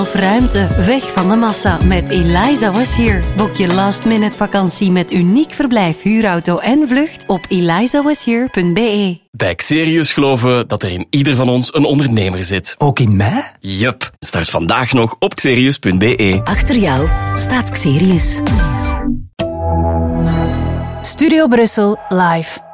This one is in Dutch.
Of ruimte, weg van de massa met Eliza Was Here. Boek je last-minute vakantie met uniek verblijf, huurauto en vlucht op elizawashere.be. Bij Xerius geloven we dat er in ieder van ons een ondernemer zit. Ook in mij? Yup. Start vandaag nog op xerius.be. Achter jou staat Xerius. Studio Brussel live.